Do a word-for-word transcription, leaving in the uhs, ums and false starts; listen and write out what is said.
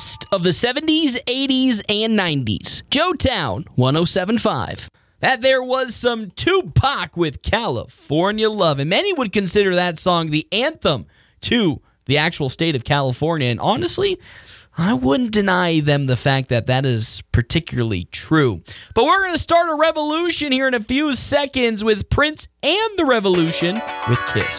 best of the seventies, eighties, and nineties. Joetown one oh seven point five. That there was some Tupac with California Love, and many would consider that song the anthem to the actual state of California. And honestly, I wouldn't deny them the fact that that is particularly true. But we're going to start a revolution here in a few seconds with Prince and the Revolution with Kiss.